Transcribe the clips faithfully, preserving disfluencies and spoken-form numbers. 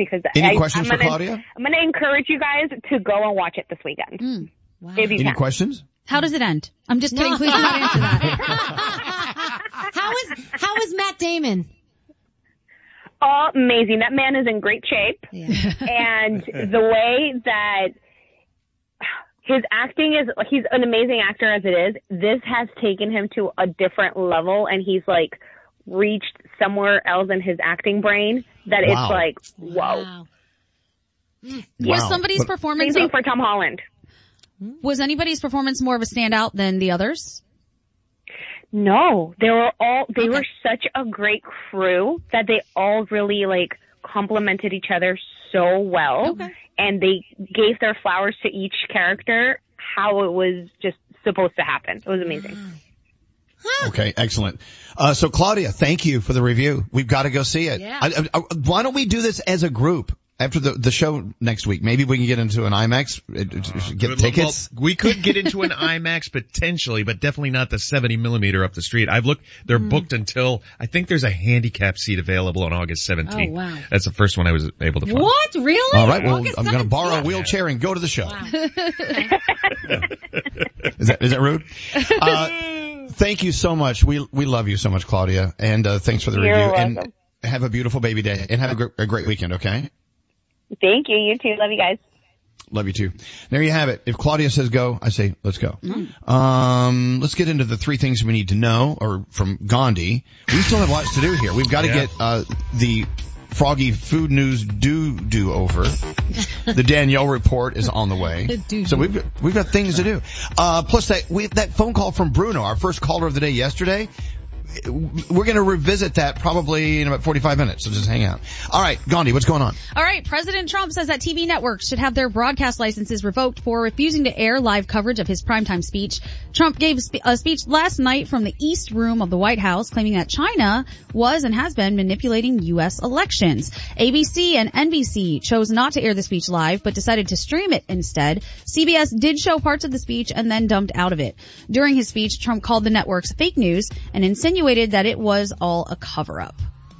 because Any I, questions I'm for gonna, Claudia? I'm going to encourage you guys to go and watch it this weekend. Mm, wow. If you Any can. questions? How does it end? I'm just kidding. No. Please do not answer that. How is, how is Matt Damon? Amazing. That man is in great shape. Yeah. And the way that his acting is, he's an amazing actor as it is. This has taken him to a different level, and he's like reached somewhere else in his acting brain that Wow. it's like, whoa. Wow. Was Wow. somebody's But- performance, Same thing for Tom Holland. was anybody's performance more of a standout than the others? No, they were all, they Okay. were such a great crew that they all really like complimented each other so well. Okay. And they gave their flowers to each character how it was just supposed to happen. It was amazing. Okay, excellent. Uh, so Claudia, thank you for the review. We've got to go see it. Yeah. I, I, I, why don't we do this as a group after the, the show next week? Maybe we can get into an IMAX, uh, get Well, tickets. well, we could get into an IMAX potentially, but definitely not the seventy millimeter up the street. I've looked, they're booked until, I think there's a handicap seat available on August seventeenth. Oh, wow. That's the first one I was able to find. What? Really? All right, well, August I'm going to borrow a seventeenth? wheelchair and go to the show. Wow. Is that, is that rude? Uh, thank you so much. We, we love you so much, Claudia. And, uh, thanks for the You're review. welcome. And have a beautiful baby day. And have a, gr- a great weekend, okay? Thank you. You too. Love you guys. Love you too. There you have it. If Claudia says go, I say let's go. Um, let's get into the three things we need to know, or from Gandhi. We still have lots to do here. We've got to Yeah. get, uh, the Froggy Food News do do over. The Danielle report is on the way. Do-do. So we've got, we've got things to do. Uh, plus that, we, that phone call from Bruno, our first caller of the day yesterday. We're going to revisit that probably in about forty-five minutes, so just hang out. All right, Gandhi, what's going on? All right, President Trump says that T V networks should have their broadcast licenses revoked for refusing to air live coverage of his primetime speech. Trump gave a, spe- a speech last night from the East Room of the White House claiming that China was and has been manipulating U S elections. A B C and N B C chose not to air the speech live, but decided to stream it instead. C B S did show parts of the speech and then dumped out of it. During his speech, Trump called the networks fake news and insinuated that it was all a cover-up.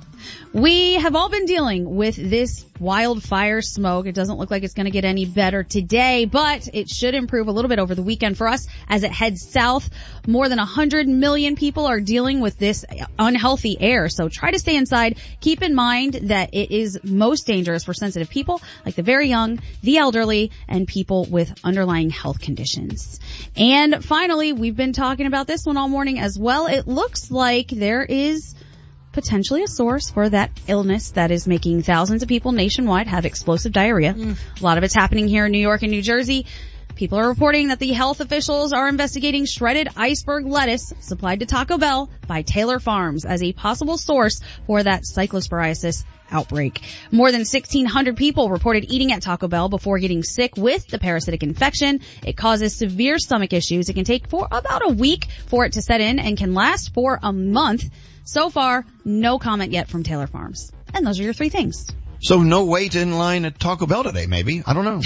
We have all been dealing with this wildfire smoke. It doesn't look like it's going to get any better today, but it should improve a little bit over the weekend for us as it heads south. More than one hundred million people are dealing with this unhealthy air, so try to stay inside. Keep in mind that it is most dangerous for sensitive people like the very young, the elderly, and people with underlying health conditions. And finally, we've been talking about this one all morning as well. It looks like there is potentially a source for that illness that is making thousands of people nationwide have explosive diarrhea. Mm. A lot of it's happening here in New York and New Jersey. People are reporting that the health officials are investigating shredded iceberg lettuce supplied to Taco Bell by Taylor Farms as a possible source for that cyclosporiasis outbreak. More than sixteen hundred people reported eating at Taco Bell before getting sick with the parasitic infection. It causes severe stomach issues. It can take for about a week for it to set in and can last for a month. So far, no comment yet from Taylor Farms. And those are your three things. So no wait in line at Taco Bell today, maybe. I don't know.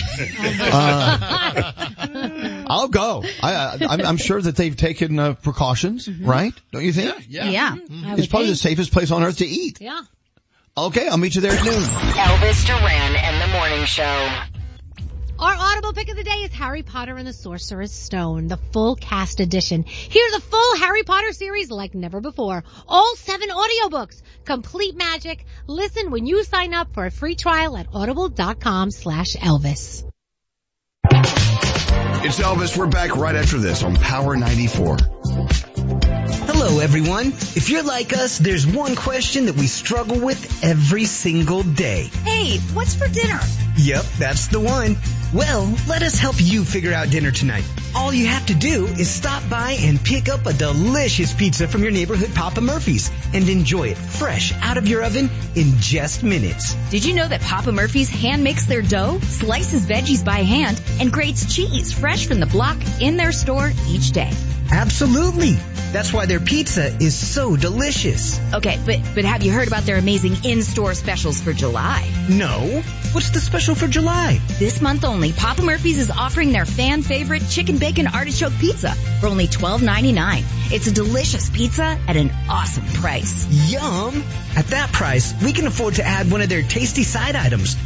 uh, I'll go. I, I'm, I'm sure that they've taken uh, precautions, mm-hmm. right? Don't you think? Yeah. Yeah. Mm-hmm. It's probably the safest place on earth to eat. Yeah. Okay, I'll meet you there at noon. Elvis Duran and the Morning Show. Our Audible pick of the day is Harry Potter and the Sorcerer's Stone, the full cast edition. Hear the full Harry Potter series like never before. All seven audiobooks. Complete magic. Listen when you sign up for a free trial at audible.com slash Elvis. It's Elvis. We're back right after this on Power ninety-four. Hello, everyone. If you're like us, there's one question that we struggle with every single day. Hey, what's for dinner? Yep, that's the one. Well, let us help you figure out dinner tonight. All you have to do is stop by and pick up a delicious pizza from your neighborhood Papa Murphy's and enjoy it fresh out of your oven in just minutes. Did you know that Papa Murphy's hand makes their dough, slices veggies by hand, and grates cheese fresh from the block in their store each day? Absolutely. That's why their pizza is so delicious. Okay, but but have you heard about their amazing in-store specials for July? No. What's the special for July? This month only, Papa Murphy's is offering their fan favorite chicken bacon artichoke pizza for only twelve ninety-nine. It's a delicious pizza at an awesome price. Yum! At that price, we can afford to add one of their tasty side items.